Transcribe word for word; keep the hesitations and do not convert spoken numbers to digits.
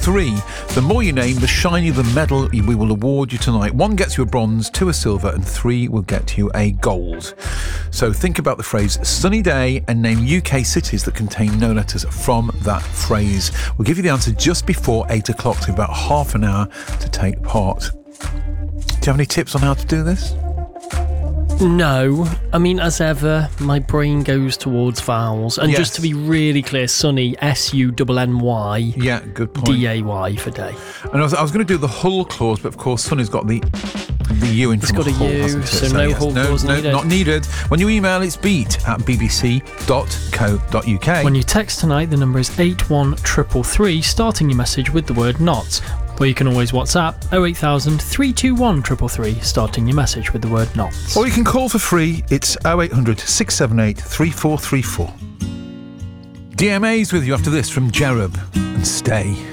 three. The more you name, the shinier the medal we will award you tonight. One gets you a bronze, two a silver, and three will get you a gold. So think about the phrase sunny day and name U K cities that contain no letters from that phrase. We'll give you the answer just before eight o'clock, so about half an hour to take part. Do you have any tips on how to do this? No. I mean, as ever, my brain goes towards vowels. And Yes. just to be really clear, Sunny, S U N N Y. Yeah, good point. D A Y for day. And I was, I was going to do the Hull clause, but of course Sunny's got the the U in It's from got a Hull, U, hasn't it? so no Hull no, clause no, needed. not needed. When you email, it's beat at b b c dot co dot u k. When you text tonight, the number is eight one three three three, starting your message with the word not. Or you can always WhatsApp oh eight thousand, three two one, three three three, starting your message with the word not. Or you can call for free. It's oh eight hundred, six seven eight, three four three four. D M A's with you after this from Jerub and Stay.